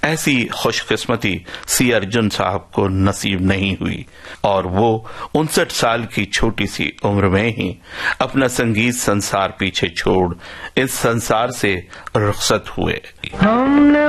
ऐसी खुशकिस्मती सी अर्जुन साहब को नसीब नहीं हुई और वो 59 साल की छोटी सी उम्र में ही अपना संगीत संसार पीछे छोड़ इस संसार से रुखसत हुए।